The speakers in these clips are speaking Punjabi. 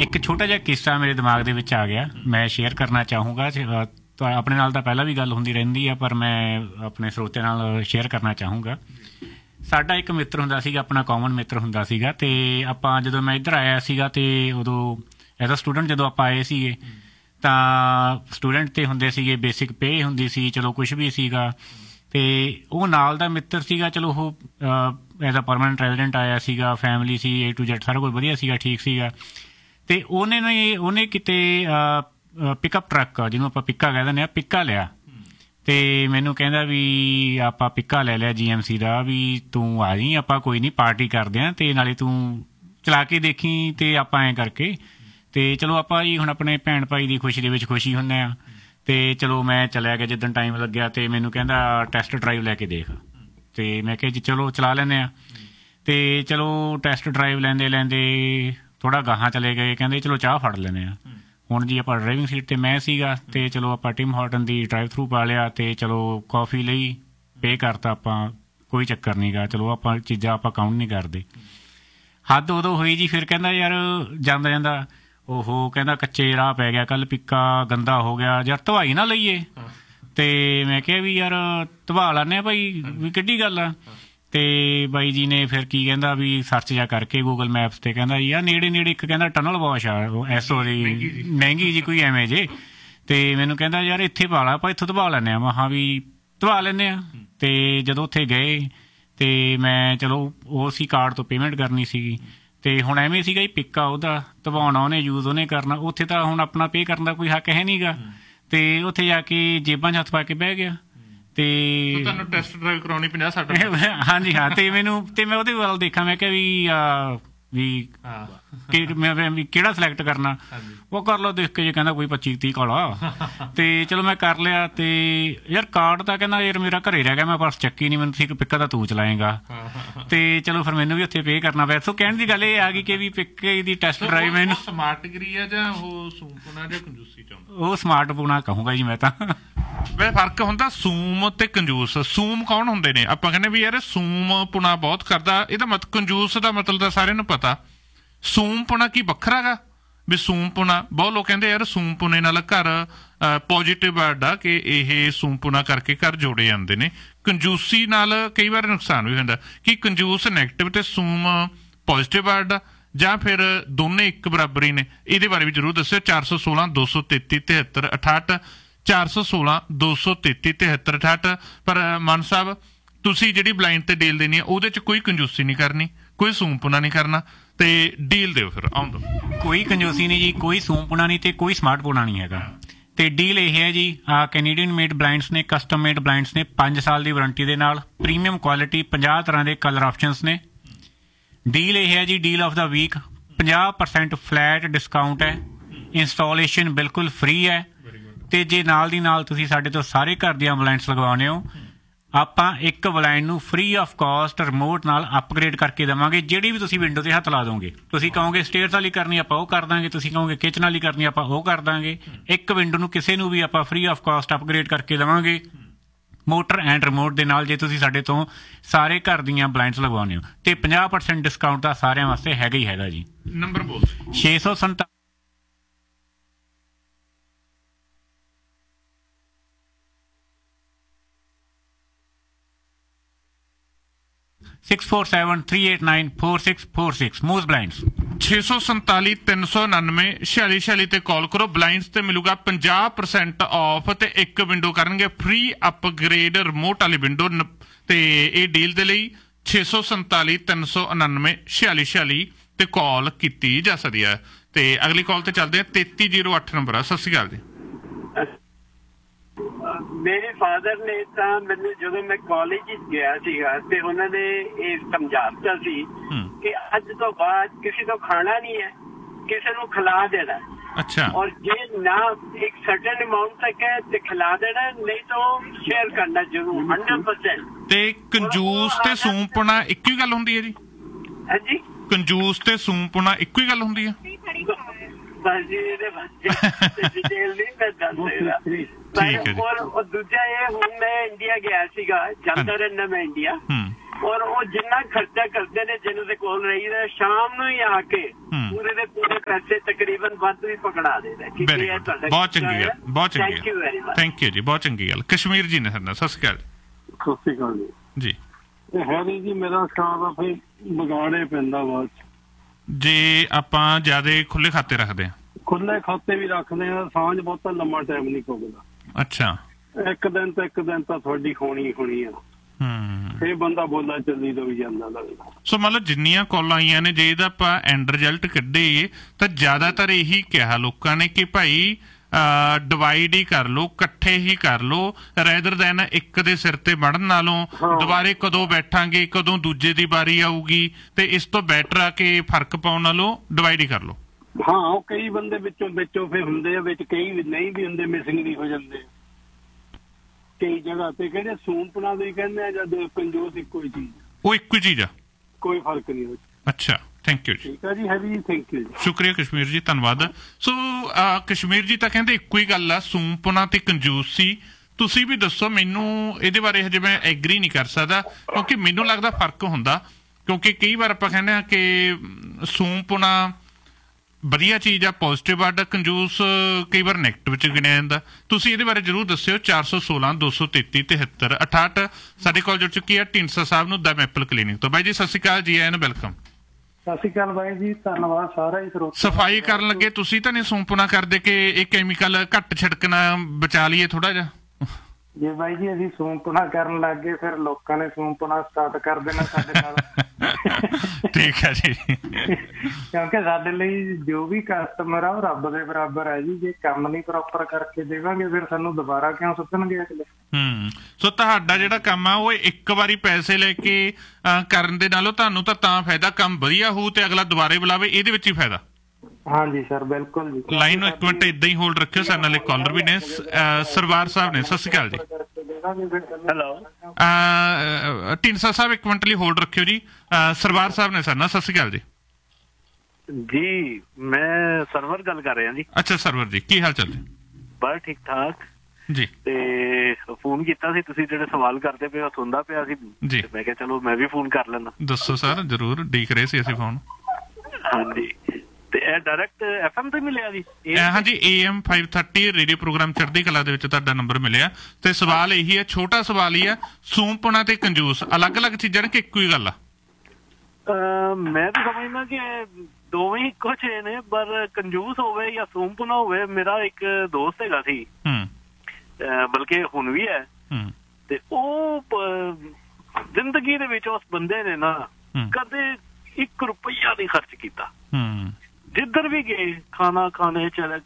ਇੱਕ ਛੋਟਾ ਜਿਹਾ ਕਿੱਸਾ ਮੇਰੇ ਦਿਮਾਗ ਦੇ ਵਿੱਚ ਆ ਗਿਆ, ਮੈਂ ਸ਼ੇਅਰ ਕਰਨਾ ਚਾਹੂੰਗਾ। ਆਪਣੇ ਨਾਲ ਤਾਂ ਪਹਿਲਾਂ ਵੀ ਗੱਲ ਹੁੰਦੀ ਰਹਿੰਦੀ ਆ, ਪਰ ਮੈਂ ਆਪਣੇ ਸਰੋਤਿਆਂ ਨਾਲ ਸ਼ੇਅਰ ਕਰਨਾ ਚਾਹੂੰਗਾ। ਸਾਡਾ ਇੱਕ ਮਿੱਤਰ ਹੁੰਦਾ ਸੀਗਾ, ਆਪਣਾ ਕਾਮਨ ਮਿੱਤਰ ਹੁੰਦਾ ਸੀਗਾ, ਅਤੇ ਆਪਾਂ ਜਦੋਂ ਮੈਂ ਇੱਧਰ ਆਇਆ ਸੀਗਾ ਅਤੇ ਉਦੋਂ ਐਜ਼ ਅ ਸਟੂਡੈਂਟ ਜਦੋਂ ਆਪਾਂ ਆਏ ਸੀਗੇ ਤਾਂ ਸਟੂਡੈਂਟ 'ਤੇ ਹੁੰਦੇ ਸੀਗੇ, ਬੇਸਿਕ ਪੇ ਹੁੰਦੀ ਸੀ, ਚਲੋ ਕੁਛ ਵੀ ਸੀਗਾ। ਅਤੇ ਉਹ ਨਾਲ ਦਾ ਮਿੱਤਰ ਸੀਗਾ, ਚਲੋ ਉਹ ਐਜ਼ ਅ ਪਰਮਾਨੈਂਟ ਰੈਜ਼ੀਡੈਂਟ ਆਇਆ ਸੀਗਾ, family C, A to Z ਸਾਰਾ ਕੁਝ ਵਧੀਆ ਸੀਗਾ, ਠੀਕ ਸੀਗਾ। ਅਤੇ ਉਹਨੇ ਕਿਤੇ ਪਿਕਅਪ ਟਰੱਕ, ਜਿਹਨੂੰ ਆਪਾਂ ਪਿੱਕਾ ਕਹਿ ਦਿੰਦੇ ਹਾਂ, ਪਿੱਕਾ ਲਿਆ। ਅਤੇ ਮੈਨੂੰ ਕਹਿੰਦਾ ਵੀ ਆਪਾਂ ਪਿੱਕਾ ਲੈ ਲਿਆ GMC ਦਾ, ਵੀ ਤੂੰ ਆ ਜਾਈਂ, ਆਪਾਂ ਕੋਈ ਨਹੀਂ ਪਾਰਟੀ ਕਰਦੇ ਹਾਂ, ਅਤੇ ਨਾਲੇ ਤੂੰ ਚਲਾ ਕੇ ਦੇਖੀ ਅਤੇ ਆਪਾਂ ਐਂ ਕਰਕੇ। ਅਤੇ ਚਲੋ ਆਪਾਂ ਜੀ ਹੁਣ ਆਪਣੇ ਭੈਣ ਭਾਈ ਦੀ ਖੁਸ਼ੀ ਦੇ ਵਿੱਚ ਖੁਸ਼ੀ ਹੁੰਦੇ ਹਾਂ। ਅਤੇ ਚਲੋ ਮੈਂ ਚਲਿਆ ਗਿਆ ਜਿੱਦਣ ਟਾਈਮ ਲੱਗਿਆ, ਅਤੇ ਮੈਨੂੰ ਕਹਿੰਦਾ ਟੈਸਟ ਡਰਾਈਵ ਲੈ ਕੇ ਦੇਖ। ਅਤੇ ਮੈਂ ਕਿਹਾ ਜੀ ਚਲੋ ਚਲਾ ਲੈਂਦੇ ਹਾਂ। ਅਤੇ ਚਲੋ ਟੈਸਟ ਡਰਾਈਵ ਲੈਂਦੇ ਥੋੜ੍ਹਾ ਗਾਹਾਂ ਚਲੇ ਗਏ, ਕਹਿੰਦੇ ਚਲੋ ਚਾਹ ਫੜ ਲੈਂਦੇ ਹਾਂ। ਹੁਣ ਜੀ ਆਪਾਂ ਡਰਾਈਵਿੰਗ ਸੀਟ 'ਤੇ ਮੈਂ ਸੀਗਾ, ਅਤੇ ਚਲੋ ਆਪਾਂ ਟਿਮ ਹਾਰਟਨ ਦੀ ਡਰਾਈਵ ਥਰੂ ਪਾ ਲਿਆ, ਅਤੇ ਚਲੋ ਕੌਫੀ ਲਈ ਪੇ ਕਰਤਾ ਆਪਾਂ, ਕੋਈ ਚੱਕਰ ਨਹੀਂ ਗਾ, ਚਲੋ ਆਪਾਂ ਚੀਜ਼ਾਂ ਆਪਾਂ ਕਾਊਂਟ ਨਹੀਂ ਕਰਦੇ। ਹੱਦ ਉਦੋਂ ਹੋਈ ਜੀ, ਫਿਰ ਕਹਿੰਦਾ ਯਾਰ ਜਾਂਦਾ ਜਾਂਦਾ ਉਹ ਕਹਿੰਦਾ ਕੱਚੇ ਰਾਹ ਪੈ ਗਿਆ, ਕੱਲ੍ਹ ਪਿੱਕਾ ਗੰਦਾ ਹੋ ਗਿਆ, ਯਾਰ ਧਵਾਈ ਨਾ ਲਈਏ। ਅਤੇ ਮੈਂ ਕਿਹਾ ਵੀ ਯਾਰ ਧਵਾ ਲੈਂਦੇ ਹਾਂ ਭਾਈ, ਵੀ ਕਿੱਡੀ ਗੱਲ ਆ। ਅਤੇ ਬਾਈ ਜੀ ਨੇ ਫਿਰ ਕੀ ਕਹਿੰਦਾ ਵੀ ਸਰਚ ਜਾ ਕਰਕੇ ਗੂਗਲ ਮੈਪਸ 'ਤੇ ਕਹਿੰਦਾ ਜੀ ਆ ਨੇੜੇ ਇੱਕ ਕਹਿੰਦਾ ਟਨਲ ਵਾਸ਼ ਆ, ਉਹ ਐਸੋ ਦੀ ਮਹਿੰਗੀ ਜੀ ਕੋਈ ਐਵੇਂ ਜੇ। ਅਤੇ ਮੈਨੂੰ ਕਹਿੰਦਾ ਯਾਰ ਇੱਥੇ ਪਾ ਲਾ, ਆਪਾਂ ਇੱਥੋਂ ਧਵਾ ਲੈਂਦੇ ਹਾਂ। ਮੈਂ ਵੀ ਧਵਾ ਲੈਂਦੇ ਹਾਂ। ਅਤੇ ਜਦੋਂ ਉੱਥੇ ਗਏ ਅਤੇ ਮੈਂ ਚਲੋ ਉਹ ਸੀ ਕਾਰਡ ਤੋਂ ਪੇਮੈਂਟ ਕਰਨੀ ਸੀਗੀ, ਅਤੇ ਹੁਣ ਐਵੇਂ ਸੀਗਾ ਜੀ ਪਿੱਕਾ ਉਹਦਾ ਧਵਾਉਣਾ, ਉਹਨੇ ਯੂਜ਼ ਉਹਨੇ ਕਰਨਾ, ਉੱਥੇ ਤਾਂ ਹੁਣ ਆਪਣਾ ਪੇ ਕਰਨ ਦਾ ਕੋਈ ਹੱਕ ਹੈ ਨਹੀਂ ਗਾ। ਅਤੇ ਉੱਥੇ ਜਾ ਕੇ ਜੇਬਾਂ 'ਚ ਹੱਥ ਪਾ ਕੇ ਬਹਿ ਗਿਆ। ਅਤੇ ਤੁਹਾਨੂੰ ਟੈਸਟ ਡਰਾਈਵ ਕਰਾਉਣੀ 50-60 ਹਾਂਜੀ ਹਾਂ। ਅਤੇ ਮੈਂ ਉਹਦੇ ਵੱਲ ਦੇਖਾਂ, ਮੈਂ ਕਿਹਾ ਵੀ ਕਿਹੜਾ ਸਿਲੈਕਟ ਕਰਨਾ, ਉਹ ਕਰ ਲਓ ਦੇਖ ਕੇ ਜੇ ਕਹਿੰਦਾ ਕੋਈ 25-30 ਕਾਲਾ। ਅਤੇ ਚਲੋ ਮੈਂ ਕਰ ਲਿਆ। ਅਤੇ ਯਾਰ ਕਾਰਡ ਤਾਂ ਕਹਿੰਦਾ ਯਾਰ ਮੇਰਾ ਘਰੇ ਰਹਿ ਗਿਆ, ਮੈਂ ਪਰਸ ਚੱਕੀ ਨਹੀਂ, ਮੈਨੂੰ ਸੀ ਪਿੱਕਾ ਤਾਂ ਤੂੰ ਚਲਾਏਂਗਾ। ਅਤੇ ਚਲੋ ਫਿਰ ਮੈਨੂੰ ਵੀ ਉੱਥੇ ਪੇ ਕਰਨਾ ਪਿਆ। ਸੋ ਕਹਿਣ ਦੀ ਗੱਲ ਇਹ ਆ ਗਈ ਕਿ ਵੀ ਪਿੱਕੇ ਦੀ ਟੈਸਟ ਡਰਾਈਵ ਮੈਨੂੰ ਸਮਾਰਟ ਗਰੀ ਆ ਜਾਂ ਉਹ ਸੂਮਪੁਣਾ ਜਾਂ ਕੰਜੂਸੀ ਚਾਹੁੰਦਾ? ਉਹ ਸਮਾਰਟ ਪੂਣਾ ਕਹੂੰਗਾ ਜੀ ਮੈਂ ਤਾਂ। ਵੈਸੇ ਫਰਕ ਹੁੰਦਾ ਸੂਮ ਤੇ ਕੰਜੂਸ। ਸੂਮ ਕੌਣ ਹੁੰਦੇ ਨੇ? ਆਪਾਂ ਕਹਿੰਦੇ ਵੀ ਯਾਰ ਸੂਮ ਪੁਣਾ ਬਹੁਤ ਕਰਦਾ, ਇਹਦਾ ਮਤਲਬ ਕੰਜੂਸ ਦਾ ਮਤਲਬ ਤਾਂ ਸਾਰਿਆਂ ਨੂੰ ਪਤਾ। ਸੂਮ ਪੁਣਾ ਕੀ ਵੱਖਰਾ ਗਾ? ਵੀ ਸੂਮ ਪੁਣਾ ਬਹੁਤ ਲੋਕ ਕਹਿੰਦੇ ਯਾਰ ਸੂਮ ਪੁਣੇ ਨਾਲ ਘਰ ਪੋਜ਼ੀਟਿਵ ਵਰਡ ਆ ਕਿ ਇਹ ਸੂਮ ਪੁਣਾ ਕਰਕੇ ਘਰ ਜੋੜੇ ਜਾਂਦੇ ਨੇ। ਕੰਜੂਸੀ ਨਾਲ ਕਈ ਵਾਰ ਨੁਕਸਾਨ ਵੀ ਹੁੰਦਾ। ਕਿ ਕੰਜੂਸ ਨੈਗੇਟਿਵ ਤੇ ਸੂਮ ਪੋਜ਼ੀਟਿਵ ਵਰਡ ਆ ਜਾਂ ਫਿਰ ਦੋਨੇ ਇੱਕ ਬਰਾਬਰ ਹੀ ਨੇ? ਇਹਦੇ ਬਾਰੇ ਵੀ ਜ਼ਰੂਰ ਦੱਸਿਓ। 416-233-7368 416-233-7368। ਪਰ ਮਾਨ ਸਾਹਿਬ ਤੁਸੀਂ ਜਿਹੜੀ ਬਲਾਈਂਡ ਤੇ ਡੀਲ ਦੇਣੀ ਆ ਉਹਦੇ 'ਚ ਕੋਈ ਕੰਜੂਸੀ ਨਹੀਂ ਕਰਨੀ, ਕੋਈ ਸੂਮਪੁਣਾ ਨਹੀਂ ਕਰਨਾ, ਤੇ ਡੀਲ ਦਿਓ ਫਿਰ ਆਉਂ ਦੋ। ਕੋਈ ਕੰਜੂਸੀ ਨਹੀਂ ਜੀ, ਕੋਈ ਸੂਮਪੁਣਾ ਨਹੀਂ, ਤੇ ਕੋਈ ਸਮਾਰਟਪੁਣਾ ਨਹੀਂ ਹੈਗਾ। ਤੇ ਡੀਲ ਇਹ ਹੈ ਜੀ, ਕੈਨੇਡੀਅਨ ਮੇਡ ਬਲਾਈਂਡਸ ਨੇ, ਕਸਟਮ ਮੇਡ ਬਲਾਈਂਡਸ ਨੇ, 5 ਸਾਲ ਦੀ ਵਾਰੰਟੀ ਦੇ ਨਾਲ, ਪ੍ਰੀਮੀਅਮ ਕੁਆਲਿਟੀ, 50 ਤਰ੍ਹਾਂ ਦੇ ਕਲਰ ਆਪਸ਼ਨਸ ਨੇ। ਡੀਲ ਇਹ ਹੈ ਜੀ, deal of the week, 50% flat discount ਹੈ, ਇੰਸਟਾਲੇਸ਼ਨ ਬਿਲਕੁਲ ਫ੍ਰੀ ਹੈ। ਤੇ ਜੇ ਨਾਲ ਦੀ ਨਾਲ ਤੁਸੀਂ ਸਾਡੇ ਤੋਂ ਸਾਰੇ ਘਰ ਦੀਆਂ ਬਲਾਈਂਡਸ ਲਗਵਾਉਂਦੇ ਹੋ, ਆਪਾਂ ਇੱਕ ਬਲਾਈਂਡ ਨੂੰ ਫ੍ਰੀ ਆਫ ਕਾਸਟ ਰਿਮੋਟ ਨਾਲ ਅਪਗ੍ਰੇਡ ਕਰਕੇ ਦੇਵਾਂਗੇ। ਜਿਹੜੀ ਵੀ ਤੁਸੀਂ ਵਿੰਡੋ 'ਤੇ ਹੱਥ ਲਾ ਦੋਗੇ, ਤੁਸੀਂ ਕਹੋਗੇ ਸਟੇਅਰਸ ਵਾਲੀ ਕਰਨੀ ਆਪਾਂ ਉਹ ਕਰ ਦਾਂਗੇ, ਤੁਸੀਂ ਕਹੋਗੇ ਕਿਚਨ ਵਾਲੀ ਕਰਨੀ ਆਪਾਂ ਉਹ ਕਰ ਦਾਂਗੇ। ਇੱਕ ਵਿੰਡੋ ਨੂੰ ਕਿਸੇ ਨੂੰ ਵੀ ਆਪਾਂ ਫ੍ਰੀ ਆਫ ਕਾਸਟ ਅਪਗ੍ਰੇਡ ਕਰਕੇ ਦੇਵਾਂਗੇ ਮੋਟਰ ਐਂਡ ਰਿਮੋਟ ਦੇ ਨਾਲ, ਜੇ ਤੁਸੀਂ ਸਾਡੇ ਤੋਂ ਸਾਰੇ ਘਰ ਦੀਆਂ ਬਲਾਈਂਡਸ ਲਗਵਾਉਂਦੇ ਹੋ। ਤੇ 50% ਡਿਸਕਾਊਂਟ ਤਾਂ ਸਾਰਿਆਂ ਵਾਸਤੇ ਹੈਗਾ ਹੀ ਹੈਗਾ ਜੀ। ਨੰਬਰ ਬੋਲ। 647 647-389-4646 ਮੂਜ਼ ਬਲਾਈਂਡਸ। 647-399-4646 ਤੇ ਕਾਲ ਕਰੋ। ਬਲਾਈਂਡਸ ਤੇ ਮਿਲੂਗਾ 50% ਆਫ ਤੇ ਇੱਕ ਵਿੰਡੋ ਕਰਨਗੇ ਫ੍ਰੀ ਅਪਗ੍ਰੇਡ ਰਿਮੋਟ ਵਾਲੀ ਵਿੰਡੋ। ਤੇ ਇਹ ਡੀਲ ਦੇ ਲਈ 647-399-4646 ਤੇ ਕਾਲ ਕੀਤੀ ਜਾ ਸਕਦੀ ਹੈ। ਤੇ ਅਗਲੀ ਕਾਲ ਤੇ ਚੱਲਦੇ ਆ। 3308 ਨੰਬਰ ਆ। ਸਤਿ ਸ਼੍ਰੀ ਅਕਾਲ ਜੀ। ਮੇਰੇ ਫਾਦਰ ਨੇ ਤਾਂ ਮੈਨੂੰ ਜਦੋਂ ਮੈਂ ਕਾਲਜ ਗਿਆ ਸੀਗਾ ਤੇ ਉਹਨਾਂ ਨੇ ਇਹ ਸਮਝਾਤਾ ਸੀ ਕਿ ਅੱਜ ਤੋਂ ਬਾਅਦ ਕਿਸੇ ਤੋਂ ਖਾਣਾ ਨਹੀਂ ਹੈ, ਕਿਸੇ ਨੂੰ ਖਿਲਾ ਦੇਣਾ। ਅੱਛਾ। ਔਰ ਜੇ ਨਾ ਇੱਕ ਸਰਟਨ ਅਮਾਊਂਟ ਤੱਕ ਹੈ ਤੇ ਖਿਲਾ ਦੇਣਾ, ਨਹੀਂ ਤਾਂ ਸ਼ੇਅਰ ਕਰਨਾ ਜ਼ਰੂਰ 100%। ਤੇ ਕੰਜੂਸ ਤੇ ਸੂਮਪੁਣਾ ਇੱਕੋ ਹੀ ਗੱਲ ਹੁੰਦੀ ਹੈ ਜੀ? ਹਾਂਜੀ, ਕੰਜੂਸ ਤੇ ਸੂਮਪੁਣਾ ਇੱਕੋ ਹੀ ਗੱਲ ਹੁੰਦੀ ਹੈ? ਬਸ ਜੀ ਇਹਦੇ ਬੱਚੇ ਡਿਟੇਲ ਨਹੀਂ ਮੈਂ ਦੱਸ ਸਕਦਾ। ਔਰ ਦੂਜਾ ਇਹ, ਹੁਣ ਮੈਂ ਇੰਡੀਆ ਗਿਆ ਸੀਗਾ, ਜਾਂਦਾ ਰਹਿੰਦਾ ਮੈਂ ਇੰਡੀਆ, ਔਰ ਉਹ ਜਿੰਨਾ ਖਰਚਾ ਕਰਦੇ ਨੇ ਜਿਹਨਾਂ ਦੇ ਕੋਲ ਰਹੀਦਾ ਸ਼ਾਮ ਨੂੰ ਹੀ ਆ ਕੇ ਪੂਰੇ ਦੇ ਪੂਰੇ ਪੈਸੇ ਤਕਰੀਬਨ ਵੱਧ ਵੀ ਪਕੜਾ ਦੇਦਾ। ਬਹੁਤ ਚੰਗੀ ਗੱਲ, ਬਹੁਤ ਚੰਗੀ ਗੱਲ, ਥੈਂਕ ਯੂ ਜੀ, ਬਹੁਤ ਚੰਗੀ ਗੱਲ। ਕਸ਼ਮੀਰ ਜੀ ਨੇ ਸਰ, ਸਤਿ ਸ਼੍ਰੀ ਅਕਾਲ ਸਤਿ ਸ਼੍ਰੀ ਅਕਾਲ ਜੀ। ਹੈ ਨਹੀਂ ਜੀ, ਮੇਰਾ ਖਿਆਲ ਆ ਫਿਰ ਵਿਗਾੜੇ ਪੈਂਦਾ ਬਾਅਦ ਜੇ ਆਪਾਂ ਜਿਆਦਾ ਖੁੱਲੇ ਖਾਤੇ ਰੱਖਦੇ ਆ, ਖੁੱਲੇ ਖਾਤੇ ਵੀ ਰੱਖਦੇ ਆ, ਸਾਂਝ ਬਹੁਤਾ ਲੰਮਾ ਟਾਈਮ ਨਹੀਂ ਪਊਗਾ। ਅੱਛਾ, ਇੱਕ ਦਿਨ ਤਾਂ ਤੁਹਾਡੀ ਹੋਣੀ ਆ, ਇਹ ਬੰਦਾ ਬੋਲਾ ਚੱਲੀ ਤੋਂ ਵੀ ਜਾਂਦਾ ਲੱਗਦਾ। ਸੋ ਮਤਲਬ ਜਿੰਨੀਆਂ ਕਾਲਾਂ ਆਈਆਂ ਨੇ, ਜੇ ਇਹਦਾ ਆਪਾਂ ਐਂਡ ਰਿਜ਼ਲਟ ਕੱਢੇ ਤਾਂ ਜ਼ਿਆਦਾਤਰ ਇਹੀ ਕਿਹਾ ਲੋਕਾਂ ਨੇ ਕਿ ਭਾਈ ਡਿਵਾਈਡ ਹੀ ਕਰ ਲੋ, ਇਕੱਠੇ ਹੀ ਕਰ ਲੋ, ਰੈਦਰ ਦੈਨ ਇੱਕ ਦੇ ਸਿਰ ਤੇ ਵੜਨ ਨਾਲੋਂ ਦੁਬਾਰੇ ਕਦੋਂ ਬੈਠਾਂਗੇ, ਕਦੋਂ ਦੂਜੇ ਦੀ ਵਾਰੀ ਆਊਗੀ, ਤੇ ਇਸ ਤੋਂ ਬੈਟਰ ਆ ਕਿ ਫਰਕ ਪਾਉਣ ਨਾਲੋਂ ਡਿਵਾਈਡ ਹੀ ਕਰ ਲੋ। ਹਾਂ, ਉਹ ਕਈ ਬੰਦੇ ਵਿੱਚੋਂ ਫਿਰ ਹੁੰਦੇ ਆ, ਵਿੱਚ ਕਈ ਨਹੀਂ ਵੀ ਹੁੰਦੇ, ਮਿਸਿੰਗ ਵੀ ਹੋ ਜਾਂਦੇ ਕਈ ਜਗ੍ਹਾ ਤੇ। ਕਿਹੜੇ ਸੂਮਪਣਾ ਦੇ ਕਹਿੰਦੇ ਆ ਜਦ ਕੰਜੂਸ ਇੱਕੋ ਹੀ ਚੀਜ਼, ਉਹ ਇੱਕੋ ਹੀ ਚੀਜ਼ ਆ, ਕੋਈ ਫਰਕ ਨਹੀਂ। ਅੱਛਾ, ਥੈਂਕ ਯੂ ਜੀ। ਠੀਕ ਹੈ ਜੀ, ਹੈ ਜੀ, ਥੈਂਕ ਯੂ ਜੀ, ਸ਼ੁਕਰੀਆ ਕਸ਼ਮੀਰ ਜੀ, ਧੰਨਵਾਦ। ਸੋ ਕਸ਼ਮੀਰ ਜੀ ਤਾਂ ਕਹਿੰਦੇ ਇੱਕੋ ਹੀ ਗੱਲ ਆ, ਸੂਮਪਣਾ ਤੇ ਕੰਜੂਸੀ। ਤੁਸੀਂ ਵੀ ਦੱਸੋ, ਮੈਨੂੰ ਇਹਦੇ ਬਾਰੇ ਹਜੇ ਮੈਂ ਐਗਰੀ ਨਹੀਂ ਕਰ ਸਕਦਾ, ਕਿਉਂਕਿ ਮੈਨੂੰ ਲੱਗਦਾ ਫਰਕ ਹੁੰਦਾ। ਕਿਉਂਕਿ ਕਈ ਵਾਰ ਆਪਾਂ ਕਹਿੰਦੇ ਆ ਕਿ ਸੂਮਪਣਾ ਵਧੀਆ ਚੀਜ਼ ਆ, ਪੋਜ਼ਿਟਿਵ ਵਰਡ, ਕੰਜੂਸ ਕਈ ਵਾਰ ਨੈਗੇਟਿਵ ਚ ਗਿਣਿਆ ਜਾਂਦਾ। ਤੁਸੀਂ ਇਹਦੇ ਬਾਰੇ ਜ਼ਰੂਰ ਦੱਸਿਓ। 416 233 73 68 ਸਾਡੇ ਕੋਲ ਜੁੜ ਚੁੱਕੀ ਹੈ ਢੀਂਡਸਾ ਸਾਹਿਬ ਨੂੰ ਦਾ ਮੈਪਲ ਕਲੀਨਿਕ ਤੋਂ। ਬਾਈ ਜੀ ਸਤਿ ਸ਼੍ਰੀ ਅਕਾਲ ਜੀ, ਆਇਆਂ ਨੂੰ ਵੈਲਕਮ। ਸਤਿ ਸ਼੍ਰੀ ਅਕਾਲ ਬਾਈ ਜੀ, ਧੰਨਵਾਦ ਸਾਰਾ ਹੀ। ਸਫਾਈ ਕਰਨ ਲੱਗੇ ਤੁਸੀਂ ਤਾਂ ਨਹੀਂ ਸੂਮਪਣਾ ਕਰਦੇ ਕਿ ਇਹ ਕੈਮੀਕਲ ਘੱਟ ਛਿੜਕਣਾ, ਬਚਾ ਲਈਏ ਥੋੜਾ ਜਿਹਾ? ਜੇ ਬਾਈ ਜੀ ਅਸੀਂ ਸੂਮਪਣਾ ਕਰਨ ਲੱਗ ਗਏ, ਫਿਰ ਲੋਕਾਂ ਨੇ ਸੂਮਪਣਾ ਸਟਾਰਟ ਕਰ ਦੇਣਾ ਸਾਡੇ ਨਾਲ। ਠੀਕ ਹੈ ਜੀ, ਕਿਉਂਕਿ ਸਾਡੇ ਲਈ ਜੋ ਵੀ ਕਸਟਮਰ ਆ ਉਹ ਰੱਬ ਦੇ ਬਰਾਬਰ ਹੈ ਜੀ। ਜੇ ਕੰਮ ਨਹੀਂ ਪ੍ਰੋਪਰ ਕਰਕੇ ਦੇਵਾਂਗੇ, ਫਿਰ ਸਾਨੂੰ ਦੁਬਾਰਾ ਕਿਉਂ ਸੁੱਟਣਗੇ ਅਗਲੇ? ਸੋ ਤੁਹਾਡਾ ਜਿਹੜਾ ਕੰਮ ਆ ਉਹ ਇੱਕ ਵਾਰੀ ਪੈਸੇ ਲੈ ਕੇ ਕਰਨ ਦੇ ਨਾਲੋਂ ਤੁਹਾਨੂੰ ਤਾਂ ਫਾਇਦਾ, ਕੰਮ ਵਧੀਆ ਹੋਊ ਤੇ ਅਗਲਾ ਦੁਬਾਰੇ ਬੁਲਾਵੇ, ਇਹਦੇ ਵਿੱਚ ਹੀ ਫਾਇਦਾ। ਹਾਂਜੀ ਸਰ, ਬਿਲਕੁਲ ਜੀ। ਲਾਈਨ ਨੂੰ ਇੱਕ ਮਿੰਟ ਏਦਾਂ ਹੀ ਹੋਲਡ ਰੱਖਿਓ, ਸਾਡੇ ਨਾਲ ਇੱਕ ਕਾਲਰ ਵੀ ਨੇ, ਸਰਵਾਰ ਸਾਹਿਬ ਨੇ। ਸਤਿ ਸ਼੍ਰੀ ਅਕਾਲ ਜੀ। ਹੈਲੋ ਢੀਂਡਸਾ ਸਾਹਿਬ ਇੱਕ ਮਿੰਟ ਲਈ ਹੋਲਡ ਰੱਖਿਓ ਜੀ। ਸਰਵਾਰ ਸਾਹਿਬ ਨੇ ਸਾਡੇ ਨਾਲ। ਸਤਿ ਸ਼੍ਰੀ ਅਕਾਲ ਜੀ। ਜੀ, ਮੈਂ ਸਰਵਰ ਗੱਲ ਕਰ ਰਿਹਾ ਜੀ। ਅੱਛਾ ਸਰਵਰ ਜੀ, ਕੀ ਹਾਲ ਚਾਲ ਜੀ? ਬਸ ਠੀਕ ਠਾਕ ਜੀ। ਤੇ ਫੋਨ ਕੀਤਾ ਸੀ, ਤੁਸੀਂ ਜਿਹੜੇ ਸਵਾਲ ਕਰਦੇ ਪਏ ਹੋ ਸੁਣਦਾ ਪਿਆ ਸੀ ਜੀ, ਮੈਂ ਕਿਹਾ ਚਲੋ ਮੈਂ ਵੀ ਫੋਨ ਕਰ ਲੈਣਾ। ਦੱਸੋ ਸਰ, ਜ਼ਰੂਰ ਉਡੀਕ ਰਹੇ ਸੀ ਅਸੀਂ ਫੋਨ। ਹਾਂਜੀ, ਤੇ ਇਹ ਡਾਇਰੈਕਟ FM ਤੇ ਮਿਲਿਆ ਜੀ? ਹਾਂਜੀ, AM 530 ਰੇਡੀਓ ਪ੍ਰੋਗਰਾਮ ਚੜ੍ਹਦੀ ਕਲਾ ਦੇ ਵਿੱਚ ਤੁਹਾਡਾ ਨੰਬਰ ਮਿਲਿਆ। ਤੇ ਸਵਾਲ ਇਹੀ ਹੈ, ਛੋਟਾ ਸਵਾਲ ਹੀ ਆ, ਸੂਮਪਣਾ ਤੇ ਕੰਜੂਸ ਅਲੱਗ-ਅਲੱਗ ਚੀਜ਼ਾਂ ਨੇ ਕਿ ਇੱਕੋ ਹੀ ਗੱਲ ਆ? ਮੈਂ ਤਾਂ ਸਮਝਦਾ ਕਿ ਦੋਵੇਂ ਇੱਕੋ ਜਿਹੇ ਨੇ, ਪਰ ਕੰਜੂਸ ਹੋਵੇ ਜਾਂ ਸੂਮਪਣਾ ਹੋਵੇ। ਮੇਰਾ ਇੱਕ ਦੋਸਤ ਹੈਗਾ ਸੀ, ਬਲਕਿ ਹੁਣ ਵੀ ਹੈ, ਤੇ ਉਹ ਜ਼ਿੰਦਗੀ ਦੇ ਵਿੱਚ ਉਸ ਬੰਦੇ ਨੇ ਨਾ ਕਦੇ 1 ਰੁਪਈਆ ਨਹੀਂ ਖਰਚ ਕੀਤਾ। ਜਿੱਧਰ ਵੀ ਗਏ, ਖਾਣਾ ਖਾਣ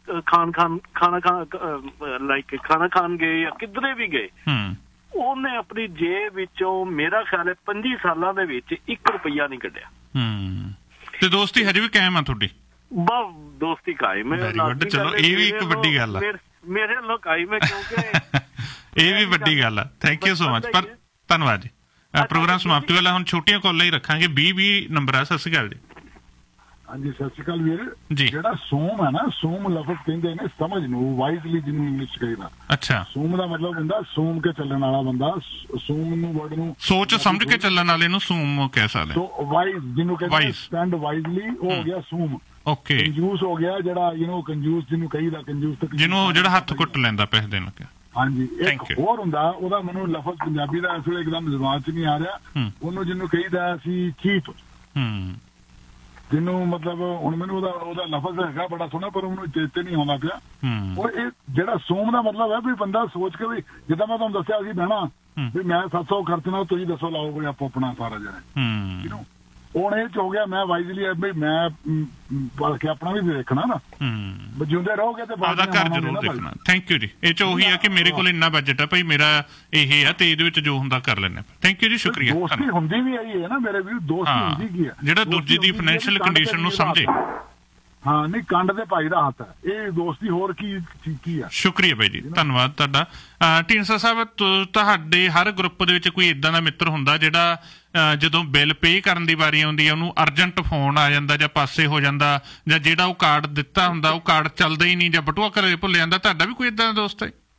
ਗਏ ਜਾਂ ਕਿਧਰੇ ਵੀ ਗਏ, ਉਹਨੇ ਆਪਣੀ ਜੇਬ ਵਿੱਚੋਂ ਮੇਰਾ ਖਿਆਲ ਹੈ 25 ਸਾਲਾਂ ਦੇ ਵਿੱਚ 1 ਰੁਪਈਆ ਨਹੀਂ ਕੱਢਿਆ। ਤੇ ਦੋਸਤੀ ਹਜੇ ਵੀ ਕਾਇਮ ਆ ਤੁਹਾਡੀ? ਬਸ ਦੋਸਤੀ ਕਾਇਮ ਹੈ। ਚਲੋ ਇਹ ਵੀ ਇੱਕ ਵੱਡੀ ਗੱਲ ਆ, ਮੇਰੇ ਵੱਲੋਂ ਕਾਇਮ ਹੈ, ਕਿਉਂਕਿ ਇਹ ਵੀ ਵੱਡੀ ਗੱਲ ਆ। ਥੈਂਕ ਯੂ ਸੋ ਮਚ, ਪਰ ਧੰਨਵਾਦ ਜੀ। ਪ੍ਰੋਗਰਾਮ ਸਮਾਪਤੀ ਵਾਲਾ ਹੁਣ ਛੋਟੀਆਂ ਕਾਲਾਂ ਹੀ ਰੱਖਾਂਗੇ। 20 ਨੰਬਰ ਆ। ਸਤਿ ਸ਼੍ਰੀ ਅਕਾਲ ਜੀ। ਹਾਂਜੀ, ਸਤਿ ਸ਼੍ਰੀ ਅਕਾਲ ਵੀਰ ਜੀ। ਜਿਹੜਾ ਸੋਮ ਹੈ ਨਾ, ਸੋਮ ਲਫ਼ਜ਼ ਕਹਿੰਦੇ ਨੇ ਸਮਝ ਨੂੰ, ਵਾਈਜ਼ਲੀ ਜਿਹਨੂੰ ਇੰਗਲਿਸ਼ ਕਹੀਦਾ। ਅੱਛਾ, ਸੋਮ ਦਾ ਮਤਲਬ ਹੁੰਦਾ ਸੋਮ ਕੇ ਚੱਲਣ ਵਾਲਾ ਬੰਦਾ। ਸੋਮ ਨੂੰ ਵਰਡ ਨੂੰ ਸੋਚ ਸਮਝ ਕੇ ਚੱਲਣ ਵਾਲੇ ਨੂੰ ਸੂਮ ਕਹਿ ਸਕਦੇ। ਸੋ ਵਾਈਜ਼ ਜਿਹਨੂੰ ਕਹਿੰਦੇ ਸਟੈਂਡ ਵਾਈਜ਼ਲੀ, ਉਹ ਹੋ ਗਿਆ ਸੋਮ। ਓਕੇ। ਕੰਜੂਸ ਹੋ ਗਿਆ ਜਿਹੜਾ ਕੰਜੂਸ ਜਿਹਨੂੰ ਕਹੀਦਾ, ਕੰਜੂਸ ਜਿਹਨੂੰ ਜਿਹੜਾ ਹੱਥ ਕੁੱਟ ਲੈਂਦਾ ਪੈਸੇ ਦੇਣ ਲੱਗਿਆ। ਹਾਂਜੀ, ਇੱਕ ਹੋਰ ਹੁੰਦਾ, ਉਹਦਾ ਮੈਨੂੰ ਲਫ਼ਜ਼ ਪੰਜਾਬੀ ਦਾ ਇਸ ਵੇਲੇ ਇੱਕਦਮ ਜ਼ੁਬਾਨ 'ਚ ਨਹੀਂ ਆ ਰਿਹਾ। ਉਹਨੂੰ ਜਿਹਨੂੰ ਕਹੀਦਾ ਅਸੀਂ ਚੀਪ, ਜਿਹਨੂੰ ਮਤਲਬ ਹੁਣ ਮੈਨੂੰ ਉਹਦਾ ਲਫ਼ਜ਼ ਹੈਗਾ ਬੜਾ ਸੋਹਣਾ, ਪਰ ਉਹਨੂੰ ਚੇਤੇ ਨਹੀਂ ਆਉਂਦਾ ਪਿਆ। ਉਹ ਇਹ ਜਿਹੜਾ ਸੋਮ ਦਾ ਮਤਲਬ ਹੈ ਵੀ ਬੰਦਾ ਸੋਚ ਕੇ ਵੀ, ਜਿੱਦਾਂ ਮੈਂ ਤੁਹਾਨੂੰ ਦੱਸਿਆ ਸੀ ਬਹਿਣਾ ਵੀ ਮੈਂ 700 ਖਰਚਣਾ, ਤੁਸੀਂ ਦੱਸੋ ਲਾਓ ਕੋਈ ਆਪੋ ਆਪਣਾ ਸਾਰਾ ਜਿਹੜਾ। ਹੁਣ ਇਹ ਚ ਹੋ ਗਿਆ ਮੈਂ ਵਾਈਜ਼ਲੀ ਵੀ ਮੈਂ ਬਲਕਿ ਆਪਣਾ ਵੀ ਦੇਖਣਾ ਨਾ, ਜਿਉਂਦੇ ਰਹੋਗੇ ਤੇ ਆਪਦਾ ਘਰ ਜ਼ਰੂਰ ਦੇਖਣਾ। ਥੈਂਕ ਯੂ ਜੀ। ਇਹ ਚ ਉਹੀ ਆ ਕਿ ਮੇਰੇ ਕੋਲ ਇੰਨਾ ਬਜਟ ਆ ਭਾਈ, ਮੇਰਾ ਇਹ ਆ ਤੇ ਇਹਦੇ ਵਿੱਚ ਜੋ ਹੁੰਦਾ ਕਰ ਲੈਣਾ। ਥੈਂਕ ਯੂ ਜੀ, ਸ਼ੁਕਰੀਆ। ਦੋਸਤੀ ਹੁੰਦੀ ਵੀ ਆਈ ਹੈ ਨਾ ਮੇਰੇ ਵੀ, ਦੋਸਤੀ ਹੁੰਦੀ ਕੀ ਹੈ, ਜਿਹੜਾ ਦੂਜੇ ਦੀ ਫਾਈਨੈਂਸ਼ੀਅਲ ਕੰਡੀਸ਼ਨ ਨੂੰ ਸਮਝੇ। ਹਾਂ, ਨਹੀਂ ਕੰਡ ਦੇ ਭਾਈ ਦਾ ਹੱਥ ਹੈ ਇਹ ਦੋਸਤੀ, ਹੋਰ ਕੀ ਆ। ਸ਼ੁਕਰੀਆ ਬਾਈ ਜੀ, ਧੰਨਵਾਦ ਤੁਹਾਡਾ। ਢੀਂਡਸਾ ਸਾਹਿਬ, ਤੁਹਾਡੇ ਹਰ ਗਰੁੱਪ ਦੇ ਵਿੱਚ ਕੋਈ ਏਦਾਂ ਦਾ ਮਿੱਤਰ ਹੁੰਦਾ ਜਿਹੜਾ ਜਦੋਂ ਬਿੱਲ ਪੇ ਕਰਨ ਦੀ ਵਾਰੀ ਆਉਂਦੀ ਹੈ ਉਹਨੂੰ ਅਰਜੈਂਟ ਫੋਨ ਆ ਜਾਂਦਾ ਜਾਂ ਪਾਸੇ ਹੋ ਜਾਂਦਾ, ਜਾਂ ਜਿਹੜਾ ਉਹ ਕਾਰਡ ਦਿੱਤਾ ਹੁੰਦਾ ਉਹ ਕਾਰਡ ਚੱਲਦਾ ਹੀ ਨਹੀਂ, ਜਾਂ ਬਟੂਆ ਘਰੇ ਭੁੱਲ ਜਾਂਦਾ? ਤੁਹਾਡਾ ਵੀ ਕੋਈ ਏਦਾਂ ਦਾ ਦੋਸਤ ਹੈ?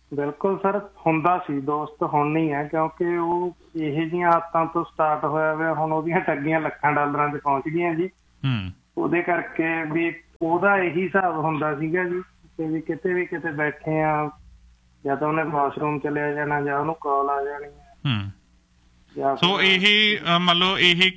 ਬਿਲਕੁਲ ਸਰ, ਹੁੰਦਾ ਸੀ ਦੋਸਤ, ਹੁਣ ਨਹੀਂ ਹੈ, ਕਿਉਂਕਿ ਉਹ ਇਹੋ ਜਿਹੀਆਂ ਆਦਤਾਂ ਤੋਂ ਸਟਾਰਟ ਹੋਇਆ ਹੋਇਆ, ਹੁਣ ਉਹਦੀਆਂ ਠੱਗੀਆਂ ਲੱਖਾਂ ਡਾਲਰਾਂ 'ਚ ਪਹੁੰਚ ਗਈਆਂ ਜੀ। ਉਹਦੇ ਕਰਕੇ ਵੀ ਉਹਦਾ ਇਹੀ ਹਿਸਾਬ ਹੁੰਦਾ ਸੀਗਾ ਜੀ ਕਿ ਵੀ ਕਿਤੇ ਬੈਠੇ ਆ, ਜਾਂ ਤਾਂ ਉਹਨੇ ਵਾਸ਼ਰੂਮ ਚਲਿਆ ਜਾਣਾ ਜਾਂ ਉਹਨੂੰ ਕਾਲ ਆ ਜਾਣੀ ਹੈ। ਸੋ ਇਹ ਮੰਨ ਲਓ ਇਹ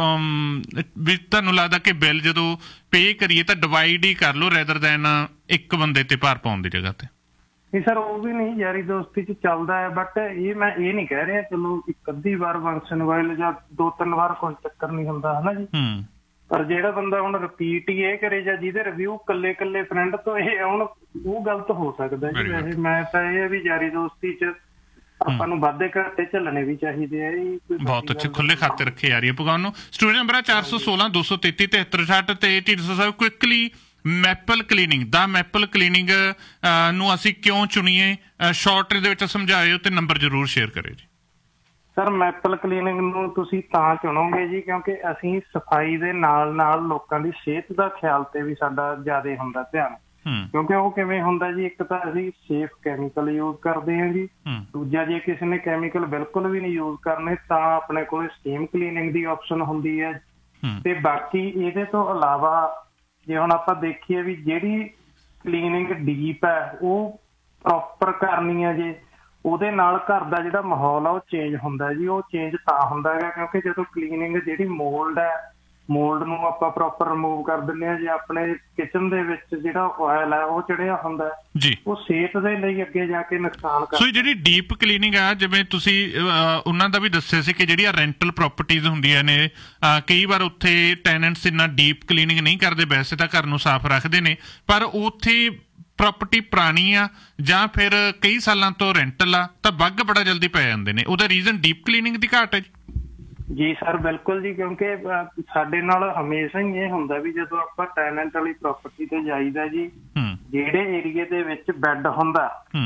ਵੀ ਤੁਹਾਨੂੰ ਲੱਗਦਾ ਕਿ ਬਿੱਲ ਜਦੋਂ ਪੇ ਕਰੀਏ ਤਾਂ ਡਿਵਾਈਡ ਹੀ ਕਰ ਲਓ ਰੈਦਰ ਦੈਨ ਇੱਕ ਬੰਦੇ ਤੇ ਭਾਰ ਪਾਉਣ ਦੀ ਜਗ੍ਹਾ ਤੇ? ਨਹੀਂ ਸਰ, ਉਹ ਵੀ ਨਹੀਂ, ਯਾਰੀ ਦੋਸਤੀ 'ਚ ਚੱਲਦਾ ਹੈ, ਬਟ ਮੈਂ ਇਹ ਨਹੀਂ ਕਹਿ ਰਿਹਾ ਚਲੋ ਇੱਕ ਅੱਧੀ ਵਾਰ ਵੰਸ ਇਨ ਵਾਈਲ ਜਾਂ 2-3 ਵਾਰ ਕੋਈ ਚੱਕਰ ਨਹੀਂ ਹੁੰਦਾ ਹੈ ਨਾ ਜੀ। ਪਰ ਜਿਹੜਾ ਬੰਦਾ ਹੁਣ ਰਿਪੀਟ ਹੀ ਇਹ ਕਰੇ ਜਾਂ ਜਿਹਦੇ ਰਿਵਿਊ ਕੱਲੇ ਫਰੈਂਡ ਤੋਂ ਇਹ ਆਉਣ, ਉਹ ਗਲਤ ਹੋ ਸਕਦਾ ਜੀ। ਵੈਸੇ ਮੈਂ ਤਾਂ ਇਹ ਵੀ ਯਾਰੀ ਦੋਸਤੀ 'ਚ ਆਪਾਂ ਨੂੰ ਵਾਧੇ ਘਾਟੇ ਝੱਲਣੇ ਵੀ ਚਾਹੀਦੇ ਆ। ਬਹੁਤ ਅੱਛੇ ਖੁੱਲੇ ਖਾਤੇ ਰੱਖੇ ਯਾਰੀ ਪਕਾਉਣ ਨੂੰ। ਸਟੂਡੀਓ ਨੰਬਰ 416 233 7366 ਤੇ ਢੀਂਡਸਾ ਸਾਹਿਬ ਕੁਇਕਲੀ ਮੈਪਲ ਕਲੀਨਿੰਗ ਦਾ ਮੈਪਲ ਕਲੀਨਿੰਗ ਨੂੰ ਅਸੀਂ ਕਿਉਂ ਚੁਣੀਏ, ਸ਼ਾਰਟ ਦੇ ਵਿੱਚ ਸਮਝਾਇਓ ਤੇ ਨੰਬਰ ਜ਼ਰੂਰ ਸ਼ੇਅਰ ਕਰਿਓ ਜੀ। ਸਰ, ਮੈਪਲ ਕਲੀਨਿੰਗ ਨੂੰ ਤੁਸੀਂ ਤਾਂ ਚੁਣੋਗੇ ਜੀ ਕਿਉਂਕਿ ਅਸੀਂ ਸਫਾਈ ਦੇ ਨਾਲ ਲੋਕਾਂ ਦੀ ਸਿਹਤ ਦਾ ਖਿਆਲ ਤੇ ਵੀ ਸਾਡਾ ਜ਼ਿਆਦਾ ਹੁੰਦਾ ਧਿਆਨ। ਕਿਉਂਕਿ ਉਹ ਕਿਵੇਂ ਹੁੰਦਾ ਜੀ, ਇੱਕ ਤਾਂ ਅਸੀਂ ਸੇਫ ਕੈਮੀਕਲ ਯੂਜ਼ ਕਰਦੇ ਹਾਂ ਜੀ, ਦੂਜਾ ਜੇ ਕਿਸੇ ਨੇ ਕੈਮੀਕਲ ਬਿਲਕੁਲ ਵੀ ਨਹੀਂ ਯੂਜ਼ ਕਰਨੇ ਤਾਂ ਆਪਣੇ ਕੋਲ ਸਟੀਮ ਕਲੀਨਿੰਗ ਦੀ ਆਪਸ਼ਨ ਹੁੰਦੀ ਹੈ। ਤੇ ਬਾਕੀ ਇਹਦੇ ਤੋਂ ਇਲਾਵਾ ਜੇ ਹੁਣ ਆਪਾਂ ਦੇਖੀਏ ਵੀ ਜਿਹੜੀ ਕਲੀਨਿੰਗ ਡੀਪ ਹੈ ਉਹ ਪ੍ਰੋਪਰ ਕਰਨੀ ਹੈ ਜੇ, ਉਹਦੇ ਨਾਲ ਘਰ ਦਾ ਜਿਹੜਾ ਮਾਹੌਲ ਆ ਉਹ ਚੇਂਜ ਹੁੰਦਾ ਜੀ। ਉਹ ਚੇਂਜ ਤਾਂ ਹੁੰਦਾ ਹੈਗਾ ਕਿਉਂਕਿ ਜਦੋਂ ਕਲੀਨਿੰਗ ਜਿਹੜੀ ਮੋਲਡ ਹੈ, ਮੋਲਡ ਨੂੰ ਆਪਾਂ ਪ੍ਰੋਪਰ ਰਿਮੂਵ ਕਰ ਦਿੰਦੇ ਹਾਂ। ਜੇ ਆਪਣੇ ਕਿਚਨ ਦੇ ਵਿੱਚ ਜਿਹੜਾ ਆਇਲ ਹੈ ਉਹ ਚੜਿਆ ਹੁੰਦਾ ਜੀ, ਉਹ ਸਿਹਤ ਦੇ ਲਈ ਅੱਗੇ ਜਾ ਕੇ ਨੁਕਸਾਨ ਕਰਦਾ। ਸੋ ਜਿਹੜੀ ਡੀਪ ਕਲੀਨਿੰਗ ਆ, ਜਿਵੇਂ ਤੁਸੀਂ ਉਹਨਾਂ ਦਾ ਵੀ ਦੱਸਿਆ ਸੀ ਕਿ ਜਿਹੜੀਆਂ ਰੈਂਟਲ ਪ੍ਰੋਪਰਟੀਜ਼ ਹੁੰਦੀਆਂ ਨੇ, ਕਈ ਵਾਰ ਉੱਥੇ ਟੈਨੈਂਟਸ ਇੰਨਾ ਡੀਪ ਕਲੀਨਿੰਗ ਨਹੀਂ ਕਰਦੇ, ਵੈਸੇ ਤਾਂ ਘਰ ਨੂੰ ਸਾਫ਼ ਰੱਖਦੇ ਨੇ, ਪਰ ਉੱਥੇ ਪ੍ਰਾਪਰਟੀ ਪੁਰਾਣੀ ਆ ਜਾਂ ਫਿਰ ਕਈ ਸਾਲਾਂ ਤੋਂ ਰੈਂਟਲ ਆ ਤਾਂ ਬੱਗ ਬੜਾ ਜਲਦੀ ਪੈ ਜਾਂਦੇ ਨੇ। ਉਹਦਾ ਰੀਜ਼ਨ ਡੀਪ ਕਲੀਨਿੰਗ ਦੀ ਘਾਟ ਹੈ ਜੀ। ਸਰ ਬਿਲਕੁਲ ਜੀ, ਕਿਉਂਕਿ ਸਾਡੇ ਨਾਲ ਹਮੇਸ਼ਾ ਹੀ ਇਹ ਹੁੰਦਾ ਵੀ ਜਦੋਂ ਆਪਾਂ ਟੈਨੈਂਟ ਵਾਲੀ ਪ੍ਰਾਪਰਟੀ ਤੇ ਜਾਈਦਾ ਜੀ, ਜਿਹੜੇ ਏਰੀਏ ਦੇ ਵਿੱਚ ਬੈੱਡ ਹੁੰਦਾ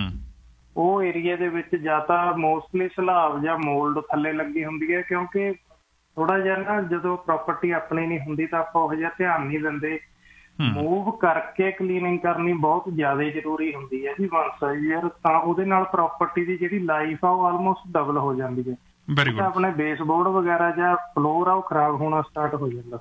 ਉਹ ਏਰੀਏ ਦੇ ਵਿੱਚ ਜਾਂ ਤਾਂ ਮੋਸਟਲੀ ਸਲਾਬ ਜਾਂ ਮੋਲਡ ਥੱਲੇ ਲੱਗੀ ਹੁੰਦੀ ਹੈ। ਕਿਉਂਕਿ ਥੋੜਾ ਜਿਹਾ ਨਾ ਜਦੋਂ ਪ੍ਰਾਪਰਟੀ ਆਪਣੀ ਨਹੀਂ ਹੁੰਦੀ ਤਾਂ ਆਪਾਂ ਉਹ ਜਿਹਾ ਧਿਆਨ ਨਹੀਂ ਦਿੰਦੇ। ਮੂਵ ਕਰਕੇ ਕਲੀਨਿੰਗ ਕਰਨੀ ਬਹੁਤ ਜ਼ਿਆਦਾ ਜ਼ਰੂਰੀ ਹੁੰਦੀ ਹੈ ਜੀ ਵੰਸ ਈਅਰ, ਤਾਂ ਉਹਦੇ ਨਾਲ ਪ੍ਰਾਪਰਟੀ ਦੀ ਜਿਹੜੀ ਲਾਈਫ ਆ ਉਹ ਆਲਮੋਸਟ ਡਬਲ ਹੋ ਜਾਂਦੀ ਹੈ। ਆਪਣੇ ਬੇਸਬੋਰਡ ਵਗੈਰਾ ਜਾਂ ਫਲੋਰ ਆ ਉਹ ਖਰਾਬ ਹੋਣਾ ਸਟਾਰਟ ਹੋ ਜਾਂਦਾ।